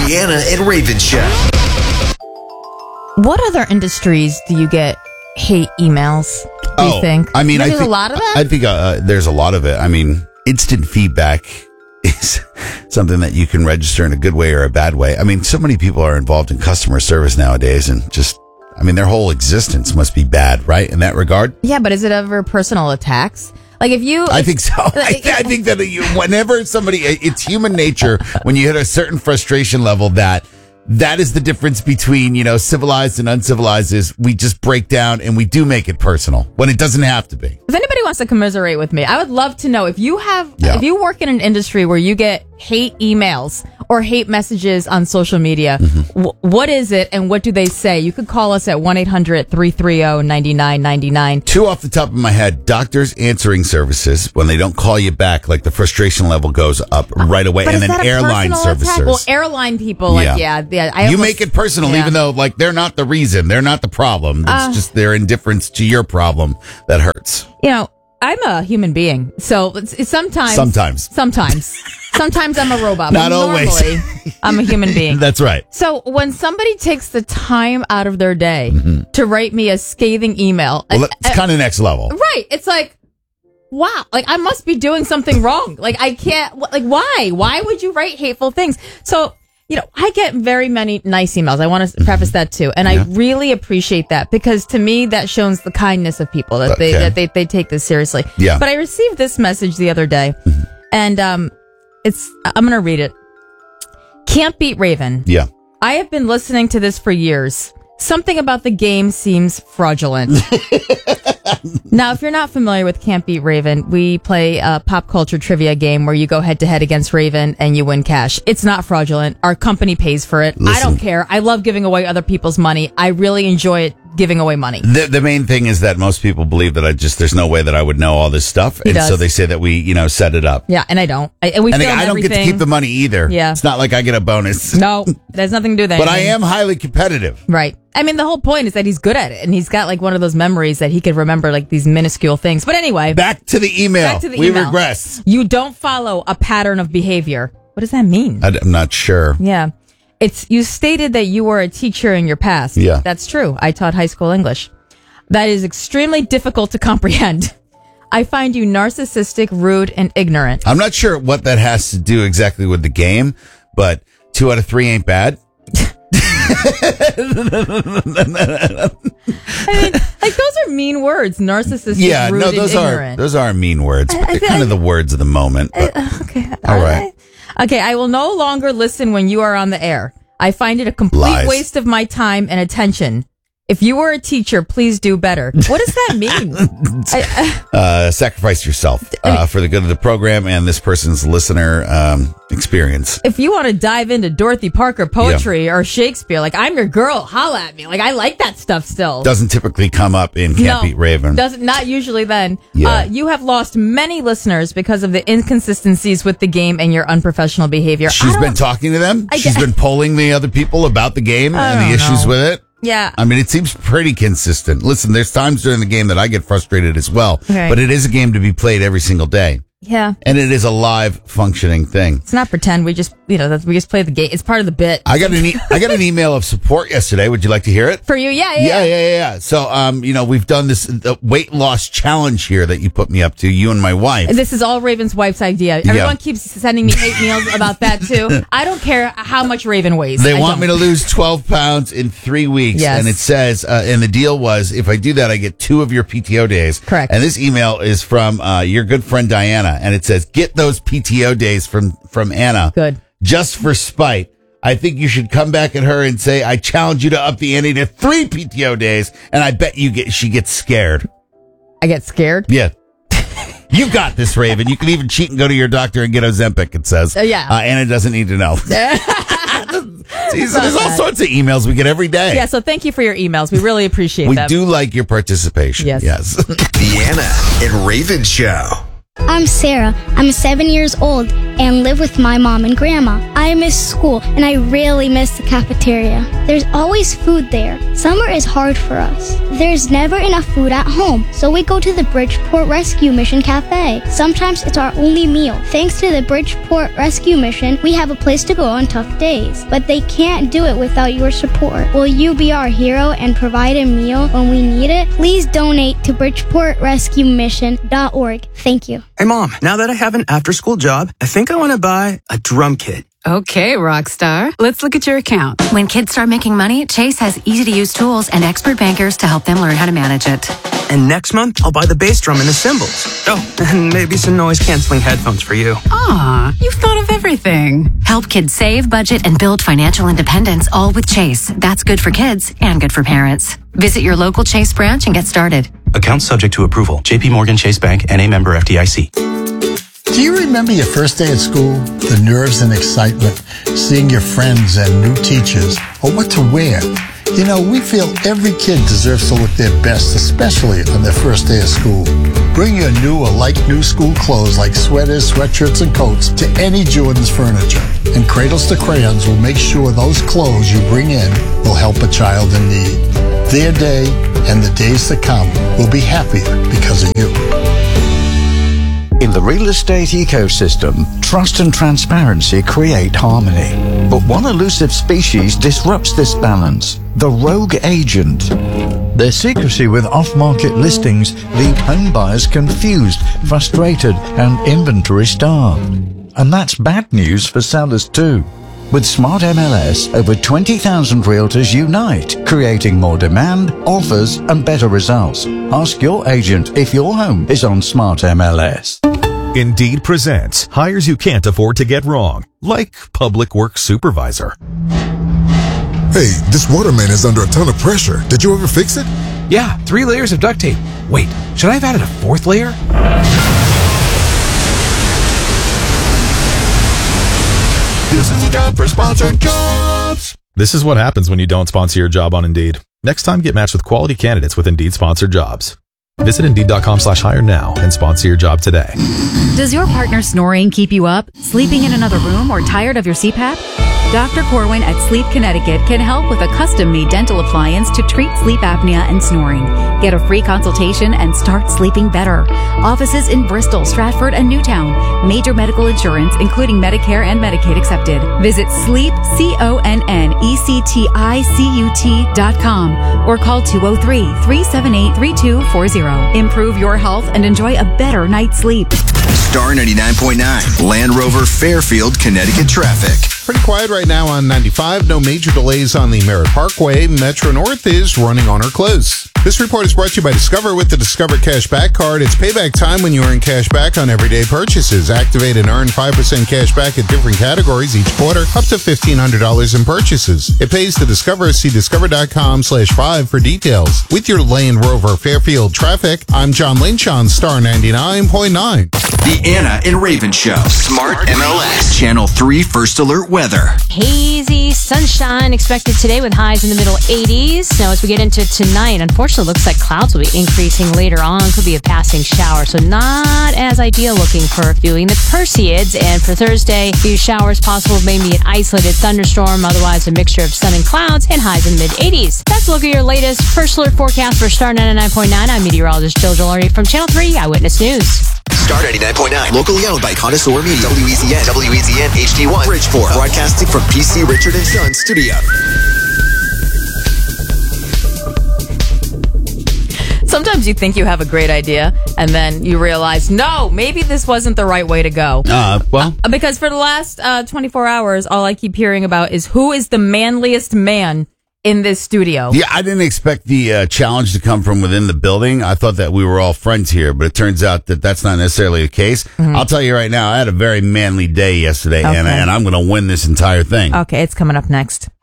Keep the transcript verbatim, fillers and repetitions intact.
Deanna and Raven Show. What other industries do you get hate emails? Do oh, you think? I mean, There's I think, a lot of that. I think uh, there's a lot of it. I mean, instant feedback is something that you can register in a good way or a bad way. I mean, so many people are involved in customer service nowadays, and just, I mean, their whole existence must be bad, right? In that regard. Yeah, but is it ever personal attacks? Like if you, I think so. I, th- I think that you, whenever somebody, it's human nature when you hit a certain frustration level that that is the difference between, you know, civilized and uncivilized is we just break down and we do make it personal when it doesn't have to be. If anybody wants to commiserate with me, I would love to know if you have, Yeah. if you work in an industry where you get hate emails or hate messages on social media, Mm-hmm. wh- what is it and what do they say? You could call us at one eight hundred three three zero nine nine nine nine. Two off the top of my head, doctors answering services, when they don't call you back, like the frustration level goes up right away. But and is then that a airline personal services. attack? Well, airline people, like, yeah, yeah. I you almost- make it personal, yeah. even though like they're not the reason, they're not the problem. It's Uh, just their indifference to your problem that hurts. You know, I'm a human being, so it's, it's sometimes, Sometimes. sometimes, sometimes I'm a robot. Not but always. Normally, I'm a human being. That's right. So when somebody takes the time out of their day to write me a scathing email, Well, I- it's I- kind of next level. right? It's like, wow, like I must be doing something wrong. Like I can't, like why? Why would you write hateful things? So. You know, I get very many nice emails. I want to preface that too. And Yeah. I really appreciate that because to me, that shows the kindness of people that they, Okay. that they, they take this seriously. Yeah. But I received this message the other day and, um, it's, I'm going to read it. Can't beat Raven. Yeah. I have been listening to this for years. Something about the game seems fraudulent. Now, if you're not familiar with Can't Beat Raven, we play a pop culture trivia game where you go head to head against Raven and you win cash. It's not fraudulent. Our company pays for it. I Listen. don't care. I love giving away other people's money. I really enjoy it giving away money. The the main thing is that most people believe that I just there's no way that I would know all this stuff, He and does. so they say that we you know set it up. Yeah, and I don't. I, and we And film I don't get to everything. keep the money either. Yeah. It's not like I get a bonus. No, it has nothing to do with that. But I am highly competitive. Right. I mean, the whole point is that he's good at it, and he's got like one of those memories that he could remember like these minuscule things. But anyway, Back to the email. back to the we email. regress. You don't follow a pattern of behavior. What does that mean? I, am not sure. Yeah. It's, you stated that you were a teacher in your past. Yeah. That's true. I taught high school English. That is extremely difficult to comprehend. I find you narcissistic, rude, and ignorant. I'm not sure what that has to do exactly with the game, but two out of three ain't bad. I mean, like, those are mean words. Narcissistic, Yeah, rude, no, those and are ignorant. those are mean words, but I they're feel kind of like- the words of the moment. But, Okay. all right. Okay, I will no longer listen when you are on the air. I find it a complete Lies. waste of my time and attention. If you were a teacher, please do better. What does that mean? I, I, Uh, sacrifice yourself uh, for the good of the program and this person's listener um, experience. if you want to dive into Dorothy Parker poetry or Shakespeare, like, I'm your girl, holla at me. Like, I like that stuff still. Doesn't typically come up in Can't no, Beat Raven. Doesn't, not usually then. Yeah. Uh, you have lost many listeners because of the inconsistencies with the game and your unprofessional behavior. I She's don't- been talking to them. I She's get- been polling the other people about the game I and the don't issues know. with it. Yeah. I mean, it seems pretty consistent. Listen, there's times during the game that I get frustrated as well, Okay. but it is a game to be played every single day. Yeah. And it is a live functioning thing. It's not pretend. We just, you know, that's, we just play the game. It's part of the bit. I got an e- I got an email of support yesterday. Would you like to hear it? For you, yeah, yeah. Yeah, yeah, yeah, yeah. So, um, you know, we've done this uh, weight loss challenge here that you put me up to, you and my wife. This is all Raven's wife's idea. Everyone keeps sending me hate mails about that too. I don't care how much Raven weighs. They I want don't. me to lose twelve pounds in three weeks. Yes. And it says, uh, and the deal was, if I do that, I get two of your P T O days. Correct. And this email is from uh, your good friend Diana. And it says, get those P T O days from, from Anna. Good. Just for spite. I think you should come back at her and say, I challenge you to up the ante to three P T O days. And I bet you get, she gets scared. I get scared. Yeah. You got this, Raven. You can even cheat and go to your doctor and get Ozempic, it says. Uh, yeah. Uh, Anna doesn't need to know. See, so there's all sorts of emails we get every day. Yeah, so thank you for your emails. We really appreciate We them. do like your participation. Yes. Yes. Deanna and Raven Show. I'm Sarah. I'm seven years old and live with my mom and grandma. I I miss school, and I really miss the cafeteria. There's always food there. Summer is hard for us. There's never enough food at home, so we go to the Bridgeport Rescue Mission Cafe. Sometimes it's our only meal. Thanks to the Bridgeport Rescue Mission, we have a place to go on tough days. But they can't do it without your support. Will you be our hero and provide a meal when we need it? Please donate to bridgeport rescue mission dot org. Thank you. Hey, Mom, now that I have an after-school job, I think I want to buy a drum kit. Okay, Rockstar. Let's look at your account. When kids start making money, Chase has easy-to-use tools and expert bankers to help them learn how to manage it. And next month, I'll buy the bass drum and the cymbals. Oh, and maybe some noise-canceling headphones for you. Aw, you've thought of everything. Help kids save, budget, and build financial independence, all with Chase. That's good for kids and good for parents. Visit your local Chase branch and get started. Account subject to approval. J P Morgan Chase Bank, N A member F D I C. Do you remember your first day at school? The nerves and excitement, seeing your friends and new teachers, or what to wear? You know, we feel every kid deserves to look their best, especially on their first day of school. Bring your new or like-new school clothes like sweaters, sweatshirts, and coats to any Jordan's Furniture. And Cradles to Crayons will make sure those clothes you bring in will help a child in need. Their day and the days to come will be happier because of you. In the real estate ecosystem, trust and transparency create harmony. But one elusive species disrupts this balance: the rogue agent. Their secrecy with off-market listings leave home buyers confused, frustrated, and inventory-starved. And that's bad news for sellers too. With Smart M L S, over twenty thousand realtors unite, creating more demand, offers, and better results. Ask your agent if your home is on Smart M L S. Indeed presents hires you can't afford to get wrong, like public works supervisor. Hey, this water main is under a ton of pressure. Did you ever fix it? Yeah, three layers of duct tape. Wait, should I have added a fourth layer? This is a job for sponsored jobs. This is what happens when you don't sponsor your job on Indeed. Next time, get matched with quality candidates with Indeed sponsored jobs. Visit Indeed.com slash hire now and sponsor your job today. Does your partner snoring keep you up, sleeping in another room, or tired of your C PAP? Doctor Corwin at Sleep Connecticut can help with a custom-made dental appliance to treat sleep apnea and snoring. Get a free consultation and start sleeping better. Offices in Bristol, Stratford, and Newtown. Major medical insurance, including Medicare and Medicaid accepted. Visit sleep, C O N N E C T I C U T dot com or call two oh three, three seven eight, three two four zero. Improve your health and enjoy a better night's sleep. Star ninety-nine point nine, Land Rover Fairfield, Connecticut traffic. Pretty quiet right now on ninety-five. No major delays on the Merritt Parkway. Metro North is running on or close. This report is brought to you by Discover with the Discover Cash Back Card. It's payback time when you earn cash back on everyday purchases. Activate and earn five percent cash back at different categories each quarter, up to fifteen hundred dollars in purchases. It pays to Discover. See discover.com slash five for details. With your Land Rover Fairfield traffic, I'm John Lynch on Star ninety-nine point nine. The Anna and Raven Show. Smart M L S. Channel three First Alert Weather. Hazy sunshine expected today with highs in the middle eighties. Now as we get into tonight, unfortunately looks like clouds will be increasing later on. Could be a passing shower, so not as ideal looking for viewing the Perseids. And for Thursday, a few showers possible, maybe an isolated thunderstorm. Otherwise, a mixture of sun and clouds and highs in the mid eighties. That's a look at your latest First Alert forecast for Star ninety-nine point nine. I'm meteorologist Jill Jolary from Channel three Eyewitness News. Star ninety-nine point nine, locally owned by Connoisseur Media. W E Z N, W E Z N H D one, Bridgeport. Broadcasting from P C Richard and Son Studio. Sometimes you think you have a great idea, and then you realize, no, maybe this wasn't the right way to go. Uh, well, uh, because for the last uh, twenty-four hours, all I keep hearing about is who is the manliest man in this studio. Yeah, I didn't expect the uh, challenge to come from within the building. I thought that we were all friends here, but it turns out that that's not necessarily the case. Mm-hmm. I'll tell you right now, I had a very manly day yesterday, okay. and, and I'm going to win this entire thing. Okay, it's coming up next.